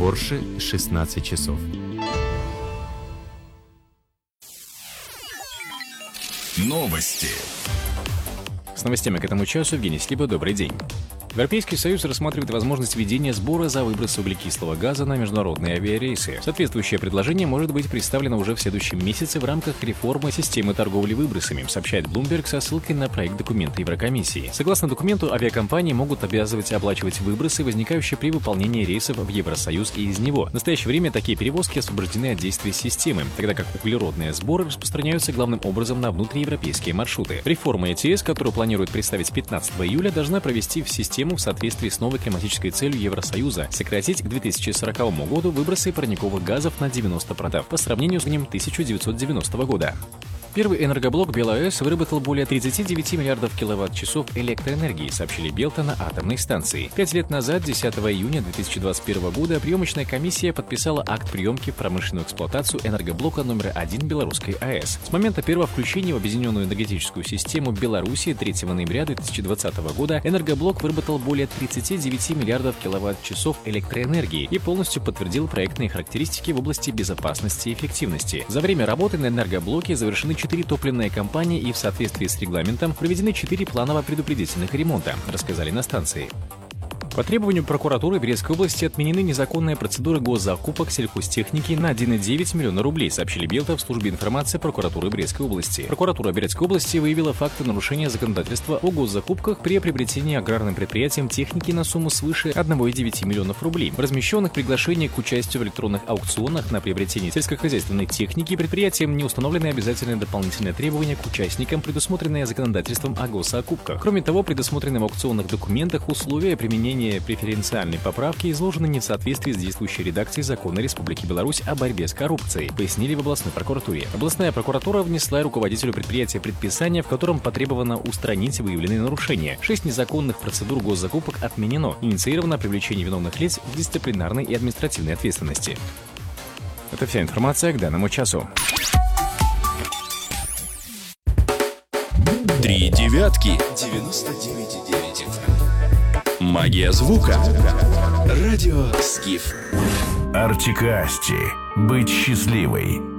в Орше 16 часов. Новости. С новостями к этому часу Евгений Слипа. Добрый день. Европейский Союз рассматривает возможность введения сбора за выброс углекислого газа на международные авиарейсы. Соответствующее предложение может быть представлено уже в следующем месяце в рамках реформы системы торговли выбросами, сообщает Bloomberg со ссылкой на проект документа Еврокомиссии. Согласно документу, авиакомпании могут обязывать оплачивать выбросы, возникающие при выполнении рейсов в Евросоюз и из него. В настоящее время такие перевозки освобождены от действия системы, тогда как углеродные сборы распространяются главным образом на внутриевропейские маршруты. Реформа ETS, которую планируют представить 15 июля, должна провести в систему в соответствии с новой климатической целью Евросоюза сократить к 2040 году выбросы парниковых газов на 90% по сравнению с уровнем 1990 года. Первый энергоблок БелАЭС выработал более 39 миллиардов киловатт-часов электроэнергии, сообщили Белта на атомной станции. 5 лет назад, 10 июня 2021 года, приемочная комиссия подписала акт приемки в промышленную эксплуатацию энергоблока номер 1 Белорусской АЭС. С момента первого включения в объединенную энергетическую систему Беларуси 3 ноября 2020 года энергоблок выработал более 39 миллиардов киловатт-часов электроэнергии и полностью подтвердил проектные характеристики в области безопасности и эффективности. За время работы на энергоблоке завершены 4 топливные кампании и в соответствии с регламентом проведены 4 планово-предупредительных ремонта, рассказали на станции. По требованию прокуратуры Брестской области отменены незаконные процедуры госзакупок сельхозтехники на 1,9 миллиона рублей, сообщили Белта в службе информации прокуратуры Брестской области. Прокуратура Брестской области выявила факты нарушения законодательства о госзакупках при приобретении аграрным предприятием техники на сумму свыше 1,9 миллионов рублей. В размещенных приглашениях к участию в электронных аукционах на приобретение сельскохозяйственной техники предприятиям не установлены обязательные дополнительные требования к участникам, предусмотренные законодательством о госзакупках. Кроме того, предусмотрены в аукционных документах условия применения преференциальной поправки изложены не в соответствии с действующей редакцией Закона Республики Беларусь о борьбе с коррупцией, пояснили в областной прокуратуре. Областная прокуратура внесла руководителю предприятия предписание, в котором потребовано устранить выявленные нарушения. 6 незаконных процедур госзакупок отменено. Инициировано привлечение виновных лиц к дисциплинарной и административной ответственности. Это вся информация к данному часу. 3 девятки. 99,9 FM. Магия звука. Радио Скиф. Артик и Асти. Быть счастливой.